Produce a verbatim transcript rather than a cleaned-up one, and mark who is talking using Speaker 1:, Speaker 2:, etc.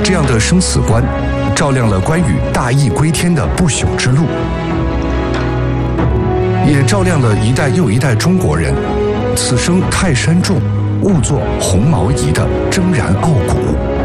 Speaker 1: 这样的生死观，照亮了关羽大义归天的不朽之路，也照亮了一代又一代中国人此生泰山重，勿作鸿毛仪的铮然傲骨。